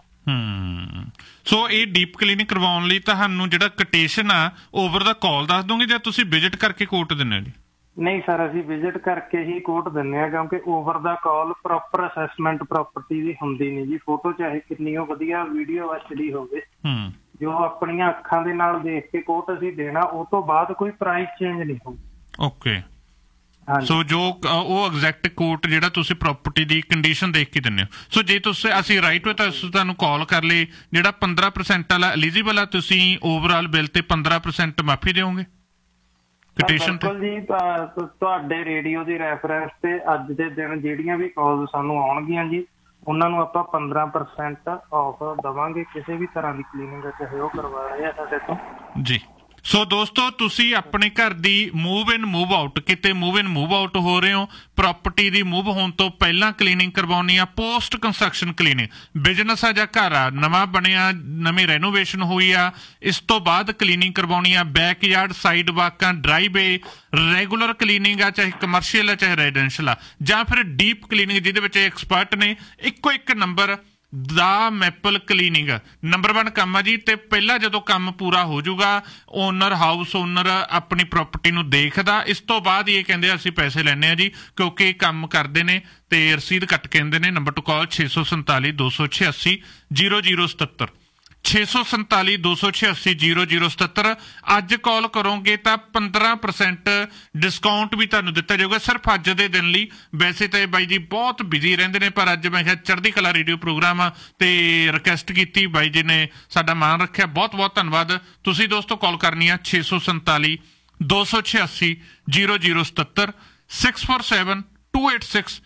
ਸੋ ਇਹ ਡੀਪ ਕਲੀਨਿੰਗ ਕਰਵਾਉਣ ਲਈ ਤੁਹਾਨੂੰ ਜਿਹੜਾ ਕੋਟੇਸ਼ਨ ਆ ਓਵਰ ਦਾ ਕਾਲ ਦੱਸ ਦੋਗੇ ਜਾਂ ਤੁਸੀਂ ਵਿਜ਼ਿਟ ਕਰਕੇ ਕੋਟ ਦਿੰਦੇ ਹੋ ਜੀ? ਨਹੀਂ ਸਰ, ਅਸੀਂ ਵਿਜ਼ਿਟ ਕਰਕੇ ਹੀ ਕੋਟ ਦਿੰਦੇ ਹਾਂ ਕਿਉਂਕਿ ਓਵਰ ਦਾ ਕਾਲ ਪ੍ਰੋਪਰ ਅਸੈਸਮੈਂਟ ਪ੍ਰਾਪਰਟੀ ਦੀ ਹੁੰਦੀ ਨਹੀਂ ਜੀ। ਫੋਟੋ ਚਾਹੇ ਕਿੰਨੀ ਉਹ ਵਧੀਆ ਵੀਡੀਓ HD ਹੋਵੇ, ਜੋ ਆਪਣੀਆਂ ਅੱਖਾਂ ਦੇ ਨਾਲ ਦੇਖ ਕੇ ਕੋਟ ਅਸੀਂ ਦੇਣਾ, ਉਹ ਤੋਂ ਬਾਅਦ ਕੋਈ ਪ੍ਰਾਈਸ ਚੇਂਜ ਨਹੀਂ ਹੋਊ। ਓਕੇ, ਸੋ ਜੋ ਉਹ ਐਗਜ਼ੈਕਟ ਕੋਟ ਜਿਹੜਾ ਤੁਸੀਂ ਪ੍ਰਾਪਰਟੀ ਦੀ ਕੰਡੀਸ਼ਨ ਦੇਖ ਕੇ ਦਿੰਦੇ ਹੋ। ਸੋ ਜੇ ਤੁਸੀਂ ਅਸੀਂ ਰਾਈਟ ਵੇ ਤਾਂ ਤੁਹਾਨੂੰ ਕਾਲ ਕਰ ਲਈ, ਜਿਹੜਾ 15% ਵਾਲਾ ਐਲੀਜੀਬਲ ਆ, ਤੁਸੀਂ ਓਵਰਆਲ ਬਿੱਲ ਤੇ 15% ਮਾਫੀ ਦਿਓਗੇ ਕੋਟੇਸ਼ਨ ਤੇ? ਜੀ ਤੁਹਾਡੇ ਰੇਡੀਓ ਦੀ ਰੈਫਰੈਂਸ ਤੇ ਅੱਜ ਦੇ ਦਿਨ ਜਿਹੜੀਆਂ ਵੀ ਕਾਲ ਸਾਨੂੰ ਆਉਣਗੀਆਂ ਜੀ, ਉਹਨਾਂ ਨੂੰ ਆਪਾਂ 15% ਆਫ ਦੇਵਾਂਗੇ ਕਿਸੇ ਵੀ ਤਰ੍ਹਾਂ ਦੀ ਕਲੀਨਿੰਗ ਚਾਹੇ ਉਹ ਕਰਵਾ ਰਹੇ ਆ ਸਾਡੇ ਤੋਂ ਜੀ। ਸੋ ਦੋਸਤੋ, ਤੁਸੀਂ ਆਪਣੇ ਘਰ ਦੀ ਮੂਵ ਇਨ ਮੂਵ ਆਊਟ, ਕਿਤੇ ਮੂਵ ਇਨ ਮੂਵ ਆਊਟ ਹੋ ਰਹੇ ਹੋ, ਪ੍ਰਾਪਰਟੀ ਦੀ ਮੂਵ ਹੋਣ ਤੋਂ ਪਹਿਲਾਂ ਕਲੀਨਿੰਗ ਕਰਵਾਉਣੀ ਆ, ਪੋਸਟ ਕੰਸਟਰਕਸ਼ਨ ਕਲੀਨਿੰਗ, ਬਿਜ਼ਨਸ ਆ ਜਾਂ ਘਰ ਆ ਨਵਾਂ ਬਣਿਆ, ਨਵੀਂ ਰੈਨੋਵੇਸ਼ਨ ਹੋਈ ਆ, ਇਸ ਤੋਂ ਬਾਅਦ ਕਲੀਨਿੰਗ ਕਰਵਾਉਣੀ ਆ, ਬੈਕਯਾਰਡ, ਸਾਈਡ ਵਾਕਾਂ, ਡਰਾਈਵੇ, ਰੈਗੂਲਰ ਕਲੀਨਿੰਗ ਆ, ਚਾਹੇ ਕਮਰਸ਼ੀਅਲ ਆ ਚਾਹੇ ਰੈਜ਼ੀਡੈਂਸ਼ੀਅਲ ਆ, ਜਾਂ ਫਿਰ ਡੀਪ ਕਲੀਨਿੰਗ ਜਿਹਦੇ ਵਿੱਚ ਐਕਸਪਰਟ ਨੇ, ਇੱਕੋ ਇੱਕ ਨੰਬਰ ਦਾ ਮੈਪਲ ਕਲੀਨਿੰਗ ਨੰਬਰ 1 ਕੰਮ ਆ ਜੀ। ਤੇ ਪਹਿਲਾਂ ਜਦੋਂ ਕੰਮ ਪੂਰਾ ਹੋ ਜਾਊਗਾ, ਓਨਰ ਹਾਊਸ ਓਨਰ ਆਪਣੀ ਪ੍ਰਾਪਰਟੀ ਨੂੰ ਦੇਖਦਾ, ਇਸ ਤੋਂ ਬਾਅਦ ਇਹ ਕਹਿੰਦੇ ਅਸੀਂ ਪੈਸੇ ਲੈਣੇ ਆ ਜੀ ਕਿਉਂਕਿ ਕੰਮ ਕਰਦੇ ਨੇ ਤੇ ਰਸੀਦ ਕੱਟ ਕੇ ਦਿੰਦੇ ਨੇ। ਨੰਬਰ ਟੂ ਕਾਲ 647 286 0077 647 286 0077। ਅੱਜ ਕਾਲ ਕਰੋਗੇ ਤਾਂ 15% ਡਿਸਕਾਊਂਟ ਵੀ ਤੁਹਾਨੂੰ ਦਿੱਤਾ ਜਾਊਗਾ ਸਿਰਫ ਅੱਜ ਦੇ ਦਿਨ ਲਈ। ਵੈਸੇ ਤਾਂ ਬਾਈ ਜੀ ਬਹੁਤ ਬਿਜ਼ੀ ਰਹਿੰਦੇ ਨੇ, ਪਰ ਅੱਜ ਮੈਂ ਕਿਹਾ ਚੜ੍ਹਦੀ ਕਲਾ ਰੇਡੀਓ ਪ੍ਰੋਗਰਾਮ ਆ ਤੇ ਰਿਕਵੈਸਟ ਕੀਤੀ, ਬਾਈ ਜੀ ਨੇ ਸਾਡਾ ਮਾਣ ਰੱਖਿਆ, ਬਹੁਤ ਬਹੁਤ ਧੰਨਵਾਦ। ਤੁਸੀਂ ਦੋਸਤੋ ਕਾਲ ਕਰਨੀ ਆ 647 286 0077 647 286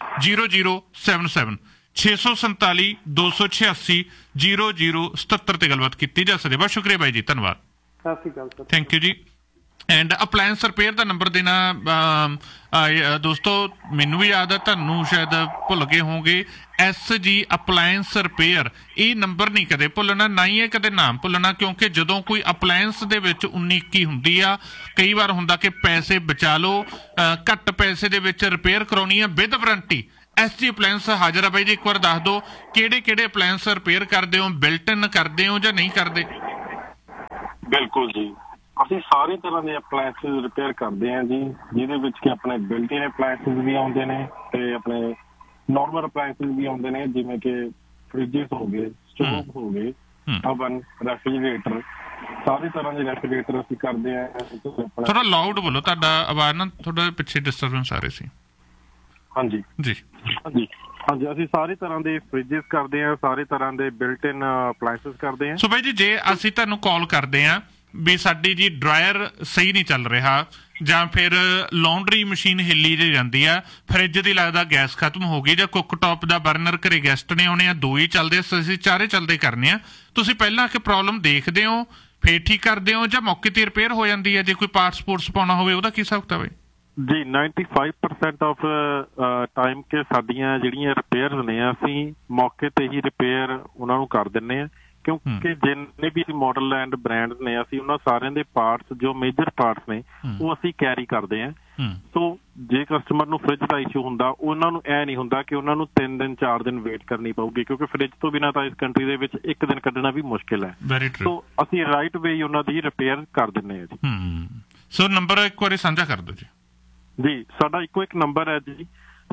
0077 647 286 0077 ਤੇ ਗੱਲਬਾਤ ਕੀਤੀ ਜਾ ਸਕਦੀ ਹੈ। ਬਹੁਤ ਸ਼ੁਕਰੀਆ ਬਾਈ ਜੀ, ਧੰਨਵਾਦ, ਸਤਿ ਸ਼੍ਰੀ ਅਕਾਲ, ਥੈਂਕ ਯੂ ਜੀ। And appliance repair the number ਦੇਣਾ ਦੋਸਤੋ ਮੈਨੂੰ ਵੀ ਯਾਦ ਹੈ, ਤੁਹਾਨੂੰ ਸ਼ਾਇਦ ਭੁੱਲ ਗਏ ਹੋਵੋਗੇ। SG ਅਪਲਾਇੰਸ ਰਿਪੇਅਰ, ਇਹ ਨੰਬਰ ਨਹੀਂ ਕਦੇ ਭੁੱਲਣਾ, ਨਾ ਹੀ ਇਹ ਕਦੇ ਨਾਮ ਭੁੱਲਣਾ, ਕਿਉਂਕਿ ਜਦੋਂ ਕੋਈ ਅਪਲਾਇੰਸ ਦੇ ਵਿੱਚ 19-21 ਹੁੰਦੀ ਆ, ਕਈ ਵਾਰ ਹੁੰਦਾ ਕਿ ਪੈਸੇ ਬਚਾ ਲਓ, ਘੱਟ ਪੈਸੇ ਦੇ ਵਿੱਚ ਰਿਪੇਅਰ ਕਰਾਉਣੀ ਆ ਵਿਦ ਵਾਰੰਟੀ। SG ਅਪਲਾਇੰਸ ਹਾਜ਼ਰ ਆ ਬਾਈ ਜੀ, ਇੱਕ ਵਾਰ ਦੱਸ ਦਿਓ ਕਿਹੜੇ ਅਪਲਾਇੰਸ ਰਿਪੇਅਰ ਕਰਦੇ ਹੋ, ਬਿਲਟ ਇਨ ਕਰਦੇ ਹੋ ਜਾਂ ਨਹੀਂ ਕਰਦੇ? ਬਿਲਕੁਲ ਜੀ, ਅਸੀਂ ਸਾਰੇ ਤਰ੍ਹਾਂ ਦੇ ਅਪਲਾਇੰਸਿਸ ਰਿਪੇਅਰ ਕਰਦੇ ਹਾਂ ਜੀ, ਜਿਹਦੇ ਵਿੱਚ ਕਿ ਆਪਣੇ ਬਿਲਟ ਇਨ ਅਪਲਾਇੰਸਿਸ ਵੀ ਆਉਂਦੇ ਨੇ ਤੇ ਆਪਣੇ ਨਾਰਮਲ ਅਪਲਾਇੰਸਿਸ ਵੀ ਆਉਂਦੇ ਨੇ, ਜਿਵੇਂ ਕਿ ਫ੍ਰਿਜਿਸ ਹੋ ਗਏ, ਸਟੋਵ ਹੋ ਗਏ, ਓਵਨ, ਰੈਫ੍ਰਿਜਰੇਟਰ, ਸਾਰੇ ਤਰ੍ਹਾਂ ਦੇ ਰੈਫ੍ਰਿਜਰੇਟਰ ਅਸੀਂ ਕਰਦੇ ਹਾਂ। ਥੋੜਾ ਲਾਊਡ ਬੋਲੋ, ਤੁਹਾਡਾ ਆਵਾਜ਼ ਨਾ ਥੋੜਾ ਪਿੱਛੇ ਡਿਸਟਰਬੈਂਸ ਆ ਰਹੀ ਸੀ। ਹਾਂਜੀ ਜੀ, ਹਾਂਜੀ ਅਸੀਂ ਸਾਰੇ ਤਰ੍ਹਾਂ ਦੇ ਫ੍ਰਿਜਿਸ ਕਰਦੇ ਹਾਂ, ਸਾਰੇ ਤਰ੍ਹਾਂ ਦੇ ਬਿਲਟ ਇਨ ਅਪਲਾਇੰਸਿਸ ਕਰਦੇ ਹਾਂ। ਸੋ ਬਾਈ ਜੀ, ਜੇ ਅਸੀਂ ਤੁਹਾਨੂੰ ਕਾਲ ਕਰਦੇ ਹਾਂ ਵੀ ਸਾਡੀ ਜੀ ਡਰਾਇਰ ਸਹੀ ਨਹੀਂ ਚੱਲ ਰਿਹਾ, ਜਾਂ ਫਿਰ ਲਾਂਡਰੀ ਮਸ਼ੀਨ ਹਿੱਲੀ ਜਿਹੀ ਜਾਂਦੀ ਆ, ਫਰਿੱਜ ਦੀ ਲੱਗਦਾ ਗੈਸ ਖਤਮ ਹੋ ਗਈ, ਜਾਂ ਕੁੱਕ ਟੌਪ ਦਾ ਬਰਨਰ ਘਰੇ ਗੈਸਟ ਨੇ ਆਉਣੇ ਆ, 2 ਹੀ ਚੱਲਦੇ, ਅਸੀਂ 4 ਚੱਲਦੇ ਕਰਨੇ ਆ, ਤੁਸੀਂ ਪਹਿਲਾਂ ਆ ਕੇ ਪ੍ਰੋਬਲਮ ਦੇਖਦੇ ਹੋ ਫੇਰ ਠੀਕ ਕਰਦੇ ਹੋ, ਜਾਂ ਮੌਕੇ ਤੇ ਰਿਪੇਅਰ ਹੋ ਜਾਂਦੀ ਹੈ? ਜੇ ਕੋਈ ਪਾਰਟਸ ਪੂਰਟਸ ਪਾਉਣਾ ਹੋਵੇ ਉਹਦਾ ਕੀ ਹਿਸਾਬ ਕਿਤਾਬ ਹੈ ਜੀ? 95% ਆਫ ਟਾਈਮ ਕਿ ਸਾਡੀਆਂ ਜਿਹੜੀਆਂ ਰਿਪੇਅਰਸ ਨੇ ਅਸੀਂ ਮੌਕੇ ਤੇ ਹੀ ਰਿਪੇਅਰ ਉਹਨਾਂ ਨੂੰ ਕਰ ਦਿੰਦੇ ਹਾਂ, ਕਿਉਂਕਿ ਜਿੰਨੇ ਵੀ ਮਾਡਲ ਐਂਡ ਬ੍ਰਾਂਡਸ ਨੇ ਅਸੀਂ ਉਹਨਾਂ ਸਾਰਿਆਂ ਦੇ ਪਾਰਟਸ, ਜੋ ਮੇਜਰ ਪਾਰਟਸ ਨੇ, ਉਹ ਅਸੀਂ ਕੈਰੀ ਕਰਦੇ ਹਾਂ। ਸੋ ਜੇ ਕਸਟਮਰ ਨੂੰ ਫ੍ਰਿਜ ਦਾ ਇਸ਼ੂ ਹੁੰਦਾ, ਉਹਨਾਂ ਨੂੰ ਇਹ ਨਹੀਂ ਹੁੰਦਾ ਕਿ ਉਹਨਾਂ ਨੂੰ 3 ਦਿਨ 4 ਦਿਨ ਵੇਟ ਕਰਨੀ ਪਊਗੀ, ਕਿਉਂਕਿ ਫ੍ਰਿਜ ਤੋਂ ਬਿਨਾਂ ਤਾਂ ਇਸ ਕੰਟਰੀ ਦੇ ਵਿੱਚ 1 ਦਿਨ ਕੱਢਣਾ ਵੀ ਮੁਸ਼ਕਿਲ ਹੈ। ਸੋ ਅਸੀਂ ਰਾਈਟ ਵੇ ਉਹਨਾਂ ਦੀ ਰਿਪੇਅਰ ਕਰ ਦਿੰਦੇ ਹਾਂ ਜੀ। ਸੋ ਨੰਬਰ ਇੱਕ ਵਾਰੀ ਸਾਂਝਾ ਕਰ ਦਿਓ ਜੀ। ਜੀ, ਸਾਡਾ ਇੱਕੋ ਇੱਕ ਨੰਬਰ ਹੈ ਜੀ,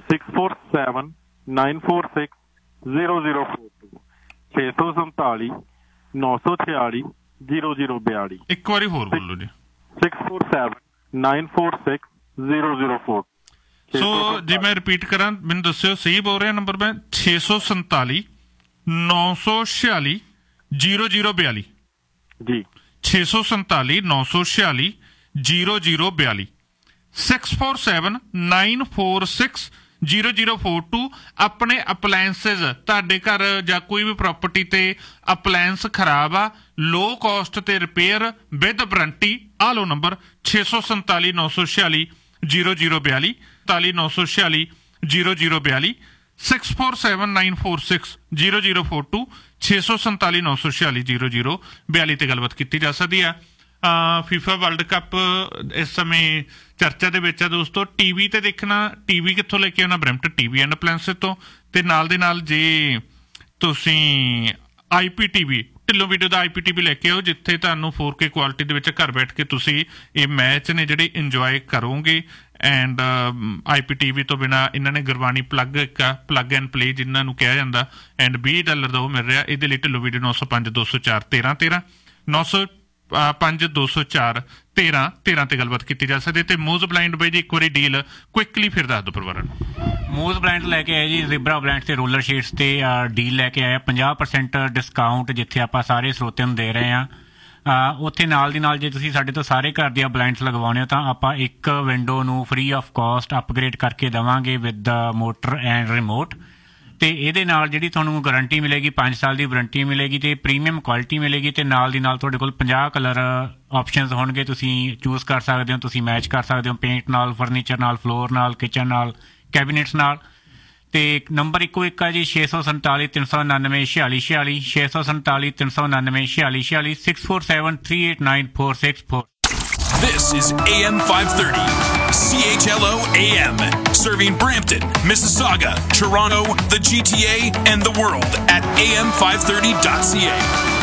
6479460042, 647 946 0042। ਇੱਕ ਵਾਰੀ ਹੋਰ ਬੋਲੋ ਜੀ। 6479460042। ਸੋ ਜੇ ਮੈਂ ਰਿਪੀਟ ਕਰਾਂ, ਮੈਨੂੰ ਦੱਸਿਓ ਸਹੀ ਬੋਲ ਰਿਹਾ ਨੰਬਰ ਮੈਂ? 647 946 0042 ਜੀ, 647 946 0042, 6479460042। ਆਪਣੇ ਅਪਲਾਇੰਸਿਸ, ਤੁਹਾਡੇ ਘਰ ਜਾਂ ਕੋਈ ਵੀ ਪ੍ਰਾਪਰਟੀ ਤੇ ਅਪਲਾਇੰਸ ਖਰਾਬ ਆ, ਲੋ ਕਾਸਟ ਤੇ ਰਿਪੇਅਰ ਵਿਦ ਵਾਰੰਟੀ, ਆ ਲੋ ਨੰਬਰ 647 946 0042, 946 0042, 647946 0042, 647 946 0042 ਤੇ ਗੱਲਬਾਤ ਕੀਤੀ ਜਾ ਸਕਦੀ ਆ। ਫੀਫਾ ਵਰਲਡ ਕੱਪ ਇਸ ਸਮੇਂ ਚਰਚਾ ਦੇ ਵਿੱਚ ਆ ਦੋਸਤੋ। ਟੀਵੀ ਤੇ ਦੇਖਣਾ, ਟੀਵੀ ਕਿੱਥੋਂ ਲੈ ਕੇ ਆਉਣਾ? ਬਰੈਂਪਟਨ ਟੀਵੀ ਐਂਡ ਅਪਲਾਇੰਸਿਸ ਤੋਂ। ਤੇ ਨਾਲ ਦੇ ਨਾਲ ਜੇ ਤੁਸੀਂ IPTV, ਢਿੱਲੋਂ ਵੀਡੀਓ ਦਾ IPTV ਲੈ ਕੇ ਆਓ, ਜਿੱਥੇ ਤੁਹਾਨੂੰ 4K ਕੁਆਲਿਟੀ ਦੇ ਵਿੱਚ ਘਰ ਬੈਠ ਕੇ ਤੁਸੀਂ ਇਹ ਮੈਚ ਨੇ ਜਿਹੜੇ ਇੰਜੋਏ ਕਰੋਗੇ। ਐਂਡ IPTV ਤੋਂ ਬਿਨਾਂ ਇਹਨਾਂ ਨੇ ਗੁਰਬਾਣੀ ਪਲੱਗ ਐਂਡ ਪਲੇ ਜਿਹਨਾਂ ਨੂੰ ਕਿਹਾ ਜਾਂਦਾ, ਐਂਡ $20 ਦਾ ਉਹ ਮਿਲ ਰਿਹਾ। ਇਹਦੇ ਲਈ ਢਿੱਲੋਂ ਵੀਡੀਓ 905 204 13 905 204 13 ਤੇ ਗੱਲਬਾਤ ਕੀਤੀ ਜਾ ਸਕਦੀ। ਤੇ ਮੂਜ਼ ਬਲਾਈਂਡ ਬਾਈ ਜੀ, ਇੱਕ ਵਾਰੀ ਡੀਲ ਕੁਇਕਲੀ ਫਿਰ ਦੱਸ ਦਿਓ ਪਰਿਵਾਰਾਂ ਨੂੰ। ਮੂਜ਼ ਬ੍ਰਾਂਡ ਲੈ ਕੇ ਆਏ ਜੀ ਜ਼ੀਬਰਾ ਬ੍ਰਾਂਡ ਤੇ ਰੋਲਰ ਸ਼ੀਟਸ ਤੇ ਡੀਲ ਲੈ ਕੇ ਆਇਆ 50% ਡਿਸਕਾਊਂਟ, ਜਿੱਥੇ ਆਪਾਂ ਸਾਰੇ ਸਰੋਤਿਆਂ ਨੂੰ ਦੇ ਰਹੇ ਹਾਂ। ਉੱਥੇ ਨਾਲ ਦੀ ਨਾਲ ਜੇ ਤੁਸੀਂ ਸਾਡੇ ਤੋਂ ਸਾਰੇ ਘਰ ਦੀਆਂ ਬਲਾਈਂਡਸ ਲਗਵਾਉਣੇ ਹੋ ਤਾਂ ਆਪਾਂ ਇੱਕ ਵਿੰਡੋ ਨੂੰ ਫ੍ਰੀ ਆਫ ਕਾਸਟ ਅਪਗ੍ਰੇਡ ਕਰਕੇ ਦੇਵਾਂਗੇ ਵਿਦ ਮੋਟਰ ਐਂਡ ਰਿਮੋਟ। ਤੇ ਇਹਦੇ ਨਾਲ ਜਿਹੜੀ ਤੁਹਾਨੂੰ ਗਾਰੰਟੀ ਮਿਲੇਗੀ, 5 ਸਾਲ ਦੀ ਵਾਰੰਟੀ ਮਿਲੇਗੀ ਤੇ ਪ੍ਰੀਮੀਅਮ ਕੁਆਲਿਟੀ ਮਿਲੇਗੀ। ਤੇ ਨਾਲ ਦੀ ਨਾਲ ਤੁਹਾਡੇ ਕੋਲ 50 ਕਲਰ ਆਪਸ਼ਨਸ ਹੋਣਗੇ, ਤੁਸੀਂ ਚੂਜ਼ ਕਰ ਸਕਦੇ ਹੋ, ਤੁਸੀਂ ਮੈਚ ਕਰ ਸਕਦੇ ਹੋ ਪੇਂਟ ਨਾਲ, ਫਰਨੀਚਰ ਨਾਲ, ਫਲੋਰ ਨਾਲ, ਕਿਚਨ ਨਾਲ, ਕੈਬਿਨੇਟਸ ਨਾਲ। ਤੇ ਨੰਬਰ ਇੱਕੋ ਇੱਕ ਆ ਜੀ, 647 399 4646, 647 399 4646, 647 389 464। This is AM 530, CHLO AM, serving Brampton, Mississauga, Toronto, the GTA, and the world at am530.ca.